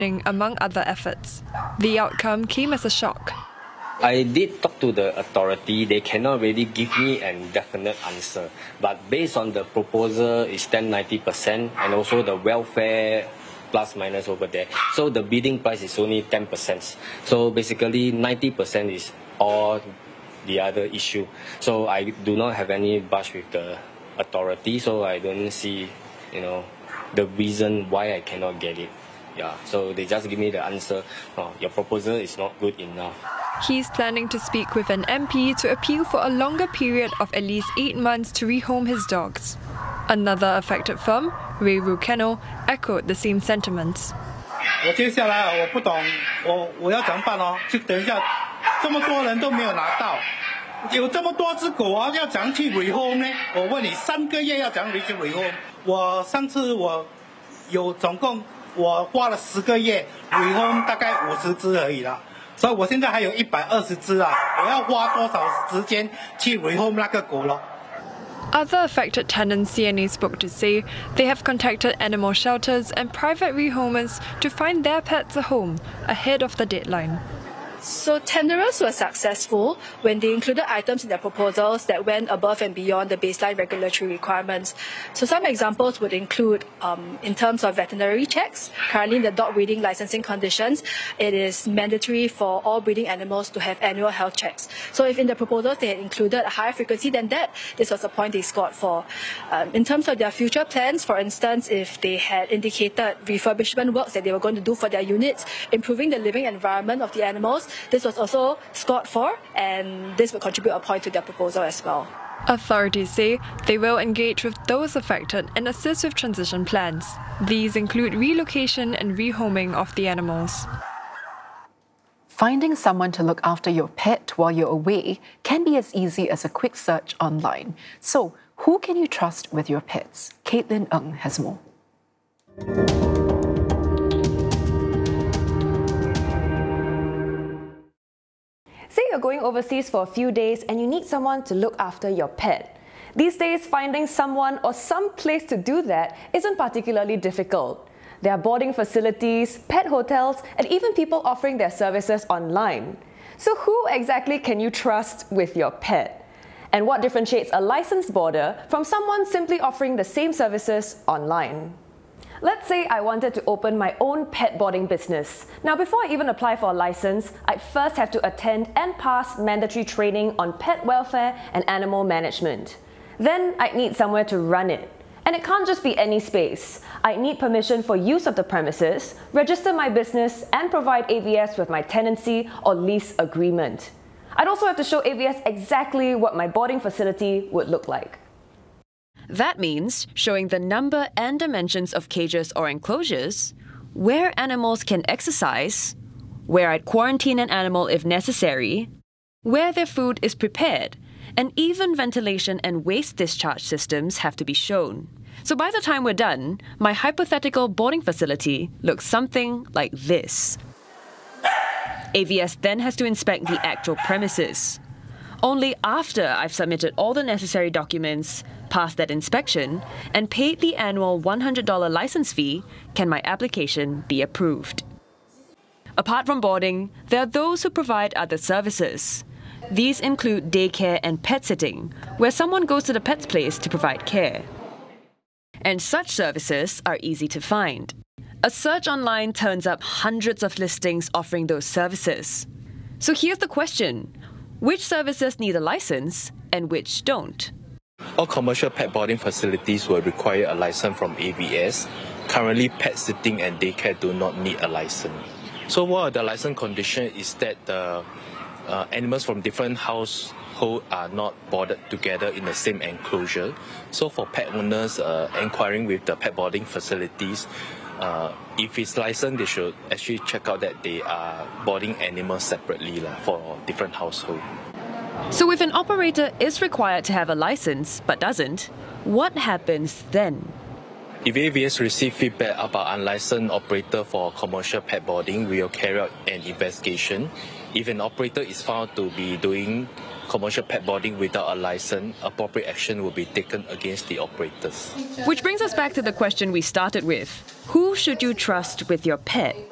among other efforts. The outcome came as a shock. I did talk to the authority. They cannot really give me a definite answer. But based on the proposal, it's 90%, and also the welfare plus minus over there. So the bidding price is only 10%. So basically 90% is all the other issue. So I do not have any budge with the authority, so I don't see, the reason why I cannot get it. Yeah, so they just give me the answer, your proposal is not good enough. He's planning to speak with an MP to appeal for a longer period of at least 8 months to rehome his dogs. Another affected firm, Reiru Kennel, echoed the same sentiments. 我接下来我不懂，我要怎么办哦？就等一下，这么多人都没有拿到，有这么多只狗啊，要怎样去 rehome 呢？我问你，3个月要怎样去 rehome？ 我上次有总共我花了10个月 rehome 大概50只而已啦，所以我现在还有120只啊，我要花多少时间去 rehome 那个狗咯？ Other affected tenants CNA spoke to say they have contacted animal shelters and private rehomers to find their pets a home ahead of the deadline. So tenderers were successful when they included items in their proposals that went above and beyond the baseline regulatory requirements. So some examples would include, in terms of veterinary checks, currently in the dog breeding licensing conditions, it is mandatory for all breeding animals to have annual health checks. So if in the proposals they had included a higher frequency than that, this was a point they scored for. In terms of their future plans, for instance, if they had indicated refurbishment works that they were going to do for their units, improving the living environment of the animals, this was also scored for, and this will contribute a point to their proposal as well. Authorities say they will engage with those affected and assist with transition plans. These include relocation and rehoming of the animals. Finding someone to look after your pet while you're away can be as easy as a quick search online. So, who can you trust with your pets? Caitlin Ng has more. Say you're going overseas for a few days and you need someone to look after your pet. These days, finding someone or some place to do that isn't particularly difficult. There are boarding facilities, pet hotels, and even people offering their services online. So who exactly can you trust with your pet? And what differentiates a licensed boarder from someone simply offering the same services online? Let's say I wanted to open my own pet boarding business. Now, before I even apply for a license, I'd first have to attend and pass mandatory training on pet welfare and animal management. Then I'd need somewhere to run it. And it can't just be any space. I need permission for use of the premises, register my business, and provide AVS with my tenancy or lease agreement. I'd also have to show AVS exactly what my boarding facility would look like. That means showing the number and dimensions of cages or enclosures, where animals can exercise, where I'd quarantine an animal if necessary, where their food is prepared, and even ventilation and waste discharge systems have to be shown. So by the time we're done, my hypothetical boarding facility looks something like this. AVS then has to inspect the actual premises. Only after I've submitted all the necessary documents, passed that inspection, and paid the annual $100 license fee, can my application be approved. Apart from boarding, there are those who provide other services. These include daycare and pet sitting, where someone goes to the pet's place to provide care. And such services are easy to find. A search online turns up hundreds of listings offering those services. So here's the question: which services need a license and which don't? All commercial pet boarding facilities will require a license from AVS. Currently, pet sitting and daycare do not need a license. So one of the license conditions is that the animals from different households are not boarded together in the same enclosure. So for pet owners inquiring with the pet boarding facilities, if it's licensed, they should actually check out that they are boarding animals separately for different households. So if an operator is required to have a license but doesn't, what happens then? If AVS receive feedback about unlicensed operator for commercial pet boarding, we will carry out an investigation. If an operator is found to be doing commercial pet boarding without a license, appropriate action will be taken against the operators. Which brings us back to the question we started with. Who should you trust with your pet?